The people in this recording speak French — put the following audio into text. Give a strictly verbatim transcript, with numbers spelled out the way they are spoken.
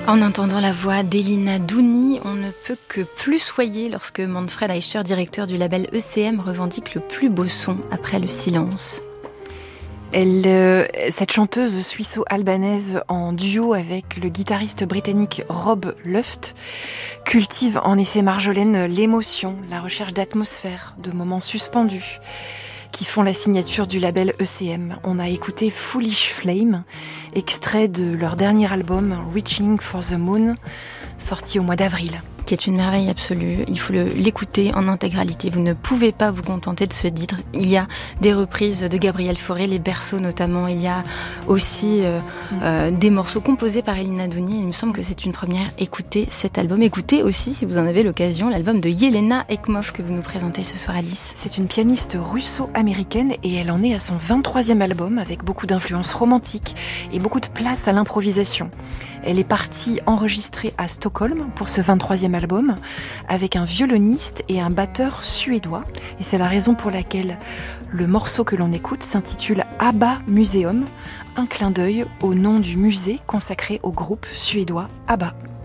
En entendant la voix d'Elina Douni, on ne peut que plus soyer lorsque Manfred Eicher, directeur du label E C M, revendique le plus beau son après le silence. Elle, euh, cette chanteuse suisse-albanaise en duo avec le guitariste britannique Rob Luft cultive en effet, Marjolaine, l'émotion, la recherche d'atmosphère, de moments suspendus qui font la signature du label E C M. On a écouté Foolish Flame, extrait de leur dernier album Reaching for the Moon, sorti au mois d'avril. Qui est une merveille absolue, il faut le, l'écouter en intégralité. Vous ne pouvez pas vous contenter de ce titre. Il y a des reprises de Gabriel Fauré, les berceaux notamment. Il y a aussi euh, euh, des morceaux composés par Elina Douni. Il me semble que c'est une première. Écoutez cet album. Écoutez aussi, si vous en avez l'occasion, l'album de Yelena Ekmov que vous nous présentez ce soir, Alice. C'est une pianiste russo-américaine et elle en est à son vingt-troisième album avec beaucoup d'influences romantiques et beaucoup de place à l'improvisation. Elle est partie enregistrer à Stockholm pour ce vingt-troisième album avec un violoniste et un batteur suédois. Et c'est la raison pour laquelle le morceau que l'on écoute s'intitule ABBA Museum, un clin d'œil au nom du musée consacré au groupe suédois ABBA.